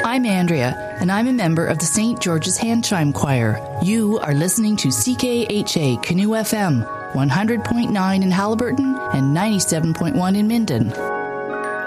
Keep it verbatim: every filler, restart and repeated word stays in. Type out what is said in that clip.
I'm Andrea, and I'm a member of the Saint George's Hand Chime Choir. You are listening to C K H A Canoe F M, one hundred point nine in Haliburton and ninety-seven point one in Minden.